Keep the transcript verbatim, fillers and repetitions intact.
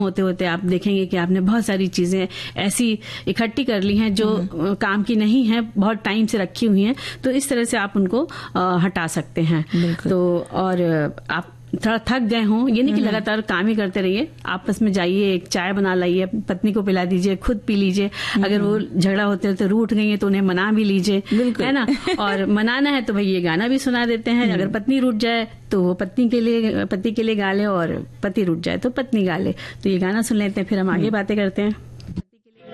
होते होते आप देखेंगे कि आपने बहुत सारी चीजें ऐसी इकट्ठी कर ली हैं जो काम की नहीं है, बहुत टाइम से रखी हुई हैं, तो इस तरह से आप उनको हटा सकते हैं। तो और आप थोड़ा थक गए हों, ये नहीं कि लगातार काम ही करते रहिए, आपस में जाइए, एक चाय बना लाइए, पत्नी को पिला दीजिए, खुद पी लीजिए। अगर वो झगड़ा होते होते रूठ गई है तो उन्हें मना भी लीजिए, है ना। और मनाना है तो भाई ये गाना भी सुना देते हैं। अगर पत्नी रूठ जाए तो वो पत्नी के लिए पति के लिए गा ले, और पति रूठ जाए तो पत्नी गा ले। तो ये गाना सुन लेते हैं, फिर हम आगे बातें करते हैं।